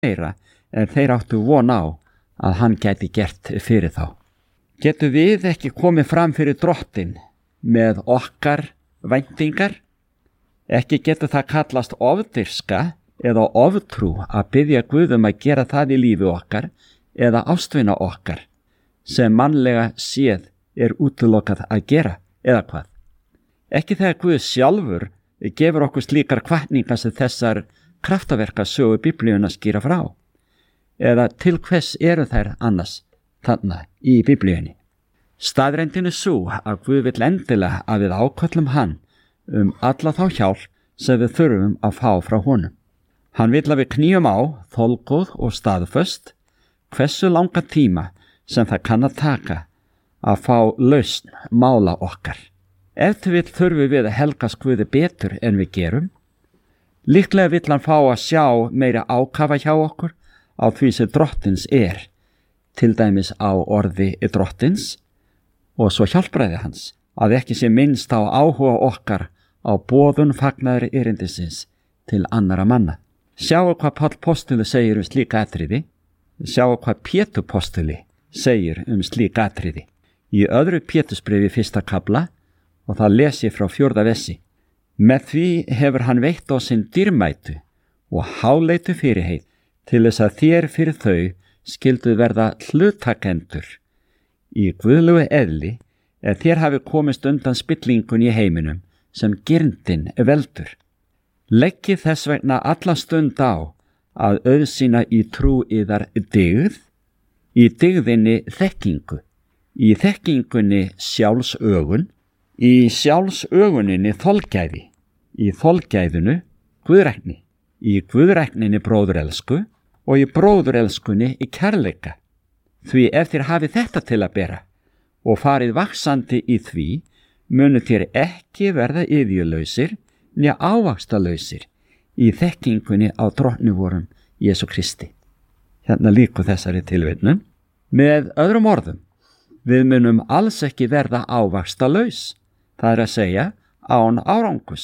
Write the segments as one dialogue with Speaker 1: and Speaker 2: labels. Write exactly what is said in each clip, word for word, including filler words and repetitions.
Speaker 1: meira en þeir áttu von á að hann gæti gert fyrir þá. Getum við ekki komið fram fyrir Drottinn með okkar væntingar? Ekki getur það kallast ofdirska eða oftrú að biðja Guð um að gera það í lífi okkar eða ástvina okkar sem mannlega séð er útilokað að gera eða hvað. Ekki þegar Guð sjálfur gefur okkur slíkar hvatningar sem þessar kraftaverka sögu Biblíuna skýra frá. Eða til hvers eru þær annars þarna í Biblíunni? Staðreyndin er sú að Guð vill endilega að við áköllum hann um alla þá hjálp sem við þurfum að fá frá honum. Hann vill að við knýjum á, þolgóð og staðföst, hversu langa tíma sem það kann að taka að fá lausn mála okkar. Ef til vill þurfum við að helgast Guði betur en við gerum. Líklega vill hann fá að sjá meira ákafa hjá okkur á því sem Drottins er, til dæmis á orði Drottins, og svo hjálpræði hans, að ekki sé minnst á áhuga okkar á boðun fagnaðri erindisins til annara manna. Sjáu hvað Páll postuli segir um slík atriði, sjáu hvað Pétur postuli segir um slík atriði. Í öðru Pétursbréfi fyrsta kafla, og það les ég frá fjórða vessi. Með því hefur hann veitt á sinn dýrmætu og háleitu fyrirheit til þess að þér fyrir þau skildu verða hlutakendur í guðlegu eðli ef þér hafi komist undan spillingun í heiminum sem girndin veldur. Leggið þess vegna alla stund á að auðsýna í trú yðar dygð, í dygðinni þekkingu, í þekkingunni sjálfsögun, í sjálfsöguninni þolgæði, í þolgæðinu guðrækni, í guðrækninni bróðurelsku og í bróðurelskunni í kærleika. Því ef þér hafið þetta til að bera og farið vaxandi í því, munu þér ekki verða iðjulausir né ávaxtalausir í þekkingunni á drottni vorum Jesú Kristi. Hérna líku þessari tilvitnun. Með öðrum orðum, við munum alls ekki verða ávaxtalaus, það er að segja án árangus,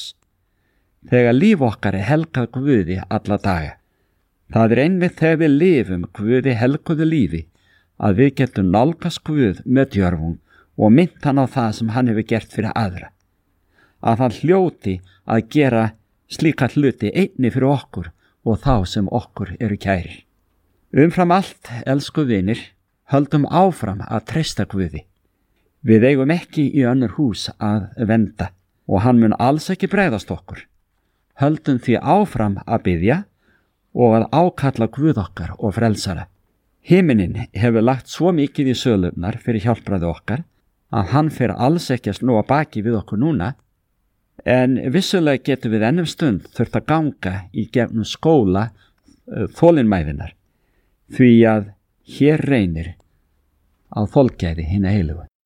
Speaker 1: þegar líf okkar er helgað Guði alla daga. Það er einmitt þegar við lifum Guði helguðu lífi að við getum nálgast Guð með djörfung og minnt hann á það sem hann hefur gert fyrir aðra. Að hann hljóti að gera slíka hluti einni fyrir okkur og þá sem okkur eru kærir. Umfram allt, elsku vinir, höldum áfram að treysta Guði. Við eigum ekki í önnur hús að venda og hann mun alls ekki bregðast okkur. Höldum því áfram að biðja og að ákalla Guð okkar og frelsara. Himinin hefur lagt svo mikið í sölurnar fyrir hjálpraði okkar að hann fer alls ekki að snúa baki við okkur núna, en vissulega getum við ennum stund þurft að ganga í gegnum skóla uh, þolinmæðinar, því að hér reynir á þolgæði hinna heilugu.